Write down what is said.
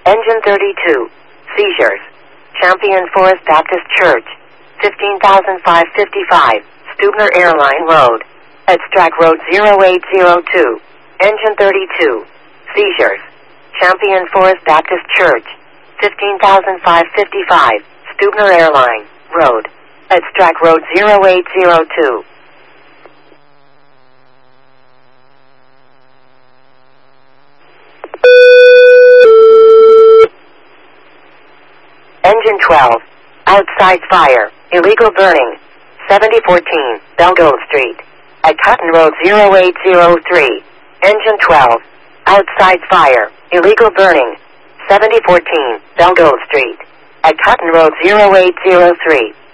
Engine 32. Seizures. Champion Forest Baptist Church. 15,555. Stubner Airline Road. Extract Road 0802. Engine 32. Seizures. Champion Forest Baptist Church. 15,555. Stubner Airline Road. Extract Road 0802. Engine 12. Outside fire. Illegal burning. 7014 Belgold Street. At Cotton Road 0803. Engine 12. Outside fire. Illegal burning. 7014 Belgold Street. At Cotton Road 0803.